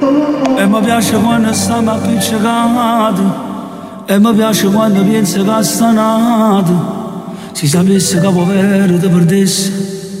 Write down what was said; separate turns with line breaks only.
E mi piace quando stiamo appiccicati, e mi piace quando pensi che sta nato. Si sapesse che povero ti perdesse,